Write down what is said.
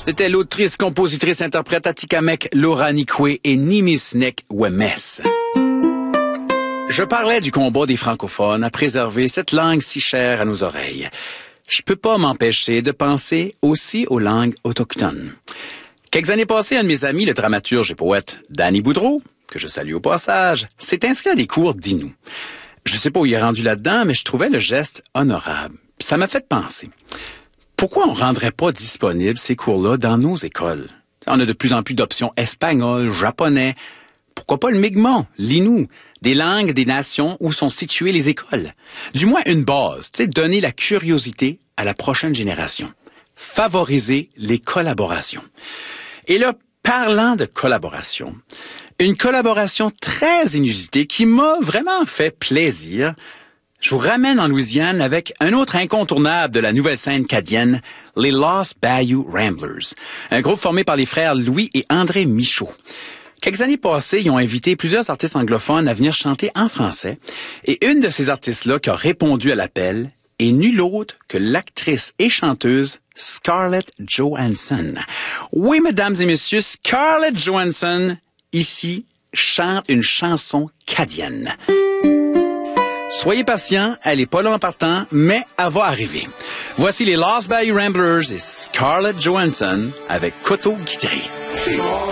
C'était l'autrice, compositrice, interprète Atikamek Loranikwe et Nimisnek Wemes. Je parlais du combat des francophones à préserver cette langue si chère à nos oreilles. Je peux pas m'empêcher de penser aussi aux langues autochtones. Quelques années passées, un de mes amis, le dramaturge et poète Danny Boudreau, que je salue au passage, s'est inscrit à des cours d'Innu. Je sais pas où il est rendu là-dedans, mais je trouvais le geste honorable. Puis ça m'a fait penser. Pourquoi on rendrait pas disponibles ces cours-là dans nos écoles? On a de plus en plus d'options espagnoles, japonais. Pourquoi pas le Mi'kmaq, l'Innu, des langues des nations où sont situées les écoles? Du moins une base, donner la curiosité à la prochaine génération. Favoriser les collaborations. Et là, parlant de collaboration, une collaboration très inusitée qui m'a vraiment fait plaisir. Je vous ramène en Louisiane avec un autre incontournable de la nouvelle scène acadienne, les Lost Bayou Ramblers, un groupe formé par les frères Louis et André Michaud. Quelques années passées, ils ont invité plusieurs artistes anglophones à venir chanter en français, et une de ces artistes-là qui a répondu à l'appel est nulle autre que l'actrice et chanteuse Scarlett Johansson. Oui, mesdames et messieurs, Scarlett Johansson, ici, chante une chanson cadienne. Soyez patients, elle est pas là en partant, mais elle va arriver. Voici les Lost Bayou Ramblers et Scarlett Johansson avec Koto Guitry.